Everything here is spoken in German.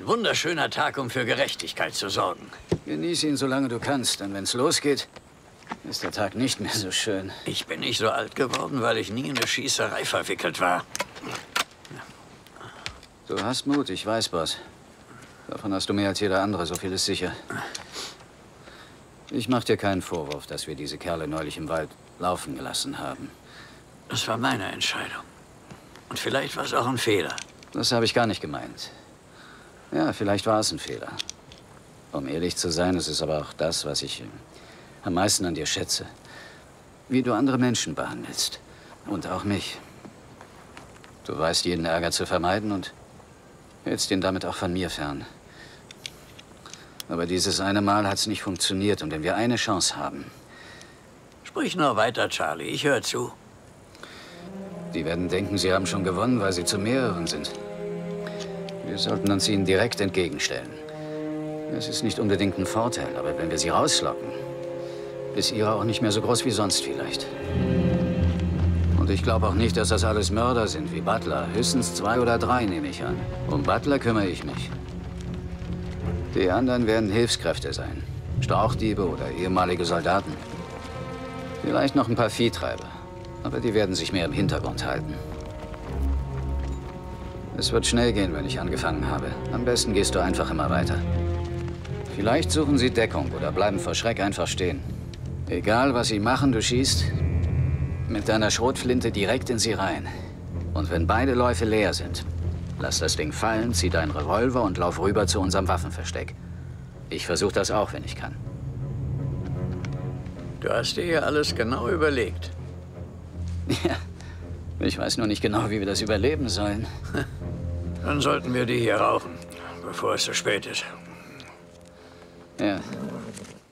Ein wunderschöner Tag, um für Gerechtigkeit zu sorgen. Genieß ihn, solange du kannst, denn wenn's losgeht, ist der Tag nicht mehr so schön. Ich bin nicht so alt geworden, weil ich nie in eine Schießerei verwickelt war. Du hast Mut, ich weiß, Boss. Davon hast du mehr als jeder andere, so viel ist sicher. Ich mach dir keinen Vorwurf, dass wir diese Kerle neulich im Wald laufen gelassen haben. Das war meine Entscheidung. Und vielleicht war es auch ein Fehler. Das habe ich gar nicht gemeint. Ja, vielleicht war es ein Fehler. Um ehrlich zu sein, ist es aber auch das, was ich am meisten an dir schätze. Wie du andere Menschen behandelst. Und auch mich. Du weißt, jeden Ärger zu vermeiden und hältst ihn damit auch von mir fern. Aber dieses eine Mal hat es nicht funktioniert. Und wenn wir eine Chance haben... Sprich nur weiter, Charlie. Ich höre zu. Die werden denken, sie haben schon gewonnen, weil sie zu mehreren sind. Wir sollten uns ihnen direkt entgegenstellen. Es ist nicht unbedingt ein Vorteil, aber wenn wir sie rauslocken, ist ihre auch nicht mehr so groß wie sonst vielleicht. Und ich glaube auch nicht, dass das alles Mörder sind wie Butler. Höchstens 2 oder 3, nehme ich an. Um Butler kümmere ich mich. Die anderen werden Hilfskräfte sein. Strauchdiebe oder ehemalige Soldaten. Vielleicht noch ein paar Viehtreiber. Aber die werden sich mehr im Hintergrund halten. Es wird schnell gehen, wenn ich angefangen habe. Am besten gehst du einfach immer weiter. Vielleicht suchen sie Deckung oder bleiben vor Schreck einfach stehen. Egal, was sie machen, du schießt mit deiner Schrotflinte direkt in sie rein. Und wenn beide Läufe leer sind, lass das Ding fallen, zieh deinen Revolver und lauf rüber zu unserem Waffenversteck. Ich versuche das auch, wenn ich kann. Du hast dir ja alles genau überlegt. Ja, ich weiß nur nicht genau, wie wir das überleben sollen. Dann sollten wir die hier rauchen, bevor es zu spät ist. Ja,